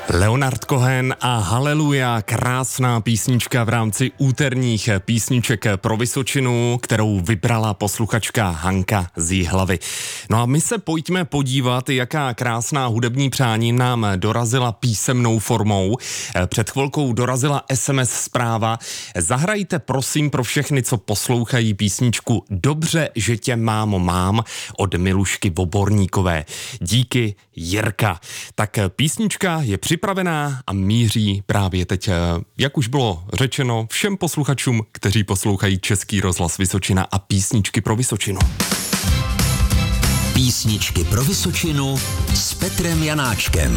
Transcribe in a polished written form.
Leonard Cohen a Haleluja, krásná písnička v rámci úterních písniček pro Vysočinu, kterou vybrala posluchačka Hanka z Jihlavy. No a my se pojďme podívat, jaká krásná hudební přání nám dorazila písemnou formou. Před chvilkou dorazila SMS zpráva. Zahrajte prosím pro všechny, co poslouchají písničku Dobře, že tě mámo mám od Milušky Voborníkové. Díky, Jirka. Tak písnička je připravená a míří právě teď, jak už bylo řečeno, všem posluchačům, kteří poslouchají Český rozhlas Vysočina a písničky pro Vysočinu. Písničky pro Vysočinu s Petrem Janáčkem.